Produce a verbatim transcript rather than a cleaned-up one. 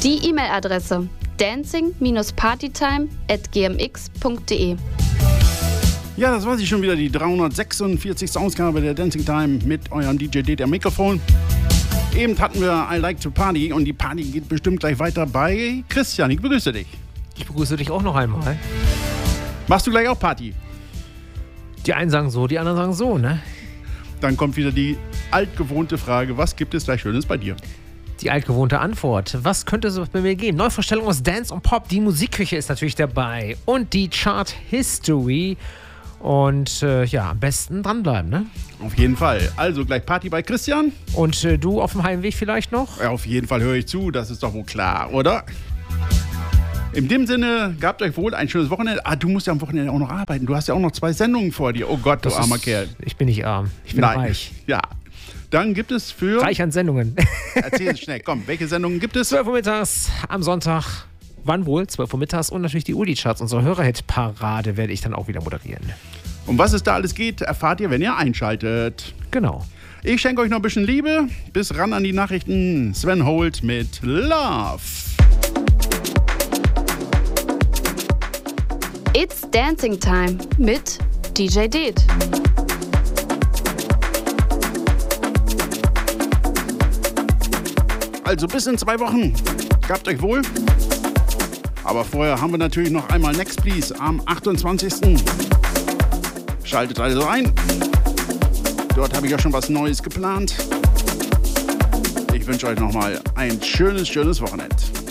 Die E-Mail-Adresse dancing partytime at g m x punkt d e. Ja, das war sie schon wieder, die dreihundertsechsundvierzigste Ausgabe der Dancing Time mit eurem D J D am Mikrofon. Eben hatten wir I Like to Party und die Party geht bestimmt gleich weiter bei Christian. Ich begrüße dich. Ich begrüße dich auch noch einmal. Machst du gleich auch Party? Die einen sagen so, die anderen sagen so, ne? Dann kommt wieder die altgewohnte Frage, was gibt es gleich Schönes bei dir? Die altgewohnte Antwort. Was könnte es bei mir geben? Neuvorstellung aus Dance und Pop. Die Musikküche ist natürlich dabei. Und die Chart History. Und äh, ja, am besten dranbleiben, ne? Auf jeden Fall. Also gleich Party bei Christian. Und äh, du auf dem Heimweg vielleicht noch? Ja, auf jeden Fall höre ich zu. Das ist doch wohl klar, oder? In dem Sinne, gehabt euch wohl ein schönes Wochenende. Ah, du musst ja am Wochenende auch noch arbeiten. Du hast ja auch noch zwei Sendungen vor dir. Oh Gott, du das armer ist, Kerl. Ich bin nicht arm. Ich bin Nein. reich. Ja. Dann gibt es für... Reich an Sendungen. Erzähl es schnell. Komm, welche Sendungen gibt es? zwölf Uhr mittags am Sonntag. Wann wohl? zwölf Uhr mittags. Und natürlich die Uli-Charts. Unsere Hörerhit-Parade werde ich dann auch wieder moderieren. Um was es da alles geht, erfahrt ihr, wenn ihr einschaltet. Genau. Ich schenke euch noch ein bisschen Liebe. Bis ran an die Nachrichten. Sven Holt mit Love. It's Dancing Time mit D J Ded. Also bis in zwei Wochen. Gehabt euch wohl. Aber vorher haben wir natürlich noch einmal Next Please am achtundzwanzigsten Schaltet also ein. Dort habe ich ja schon was Neues geplant. Ich wünsche euch nochmal ein schönes, schönes Wochenende.